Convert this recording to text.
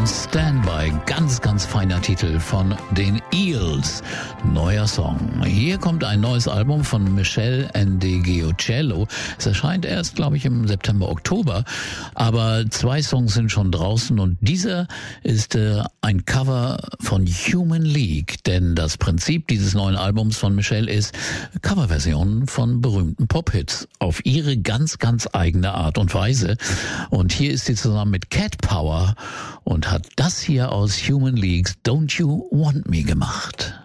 Standby, ganz feiner Titel von den Eels, neuer Song. Hier kommt ein neues Album von Michelle Ndegeocello. Es erscheint erst, glaube ich, im September, Oktober, aber 2 Songs sind schon draußen und dieser ist ein Cover von Human League, denn das Prinzip dieses neuen Albums von Michelle ist Coverversionen von berühmten Pop-Hits auf ihre ganz eigene Art und Weise. Und hier ist sie zusammen mit Cat Power und hat das hier aus Human Leagues Don't You Want Me gemacht.